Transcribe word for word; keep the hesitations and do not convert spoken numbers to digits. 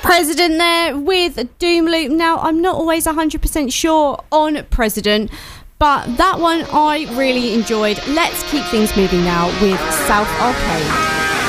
President there with Doom Loop. Now, I'm not always one hundred percent sure on President, but that one I really enjoyed. Let's keep things moving now with South Arcade.